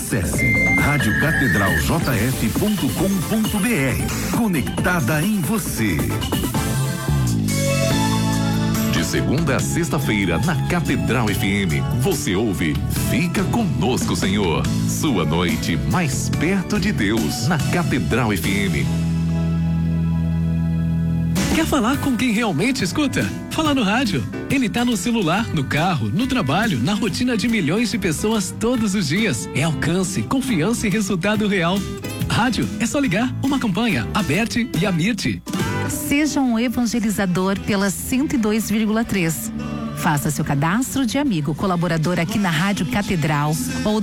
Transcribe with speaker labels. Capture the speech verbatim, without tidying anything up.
Speaker 1: Acesse rádio catedral j f ponto com ponto b r. Conectada em você. De segunda a sexta-feira, na Catedral F M, você ouve Fica Conosco, Senhor. Sua noite mais perto de Deus, na Catedral F M.
Speaker 2: Quer falar com quem realmente escuta? Fala no rádio. Ele tá no celular, no carro, no trabalho, na rotina de milhões de pessoas todos os dias. É alcance, confiança e resultado real. Rádio, é só ligar. Uma campanha, Aberte e Amirte.
Speaker 3: Seja um evangelizador pela cento e dois vírgula três. Faça seu cadastro de amigo colaborador aqui na Rádio Catedral ou